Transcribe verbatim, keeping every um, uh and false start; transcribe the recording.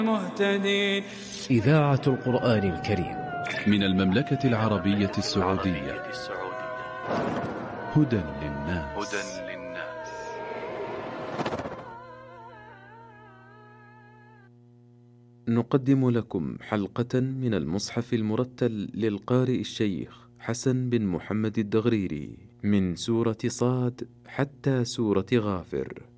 المهتدين. إذاعة القرآن الكريم من المملكة العربية السعودية. هدى للناس. نقدم لكم حلقة من المصحف المرتل للقارئ الشيخ حسن بن محمد الدغريري من سورة صاد حتى سورة غافر.